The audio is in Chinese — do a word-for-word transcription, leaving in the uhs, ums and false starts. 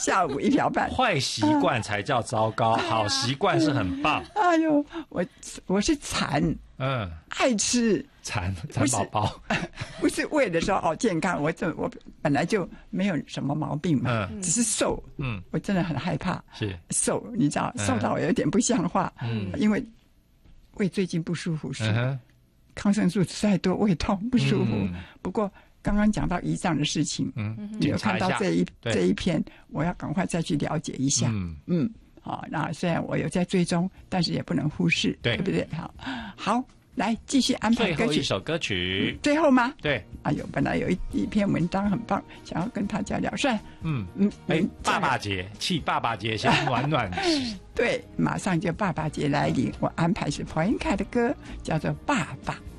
下午一瓢饭。 坏习惯才叫糟糕， 啊、 好习惯是很棒。 哎呦，我我是馋， 嗯， 爱吃。 馋馋宝宝， 不是为了说哦健康，我这我本来就没有什么毛病嘛，嗯、只是瘦，嗯，我真的很害怕， 是瘦，你知道，瘦到我有点不像话，嗯，因为胃最近不舒服，是、嗯、抗生素吃太多，胃痛不舒服。嗯、不过刚刚讲到胰脏的事情，嗯，你有看到这一这一篇，我要赶快再去了解一下，嗯嗯，好，那虽然我有在追踪，但是也不能忽视，对，对不对？好，好。来继续安排歌曲， 最后一首歌曲， 嗯、最后吗？ 对， 哎呦，本来有一一篇文章很棒，想要跟大家聊，算， 嗯嗯，哎、欸，爸爸节，替爸爸节先暖暖。 对，马上就爸爸节来临，我安排是彭英凯的歌，叫做《爸爸》。